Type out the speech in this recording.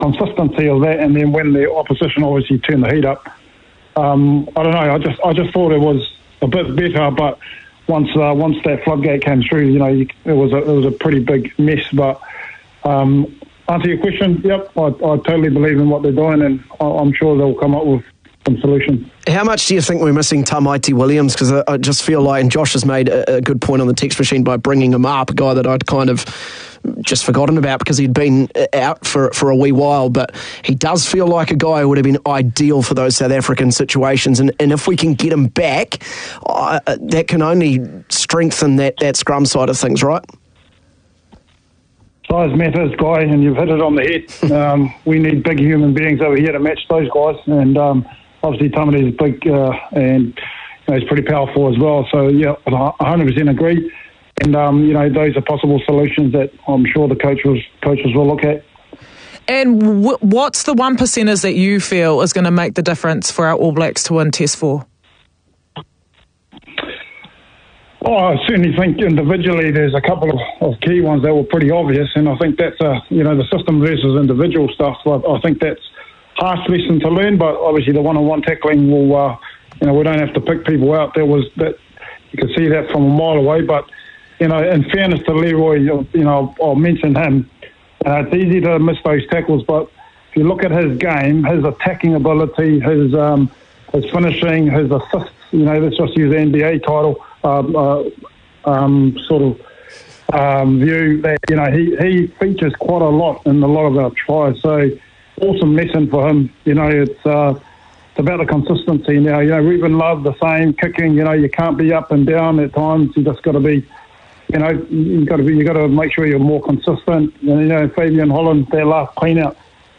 consistency of that, and then when the opposition obviously turned the heat up, I don't know. I just thought it was a bit better, but once that floodgate came through, it was a pretty big mess. But answer your question, yep, I totally believe in what they're doing, and I'm sure they'll come up with some solutions. How much do you think we're missing Tamaiti Williams? Because I just feel like, and Josh has made a good point on the text machine by bringing him up, a guy that I'd kind of just forgotten about because he'd been out for a wee while, but he does feel like a guy who would have been ideal for those South African situations, and if we can get him back, that can only strengthen that scrum side of things, right? Size matters, Guy, and you've hit it on the head. We need big human beings over here to match those guys, and obviously Tamati's big and he's pretty powerful as well. So yeah, I 100% agree. And those are possible solutions that I'm sure the coaches will look at. And what's the 1%ers that you feel is going to make the difference for our All Blacks to win Test 4? Oh, I certainly think individually there's a couple of key ones that were pretty obvious, and I think that's the system versus individual stuff. I think that's a harsh lesson to learn, but obviously the one-on-one tackling will, we don't have to pick people out. There was that, you could see that from a mile away. But in fairness to Leroy, I'll mention him. It's easy to miss those tackles, but if you look at his game, his attacking ability, his finishing, his assists, let's just use the NBA title. View that he features quite a lot in a lot of our tries. So awesome lesson for him. It's about the consistency now. Ruben Love the same kicking. You can't be up and down at times. You just got to be. You got to make sure you're more consistent. And Fabian Holland, their last clean out,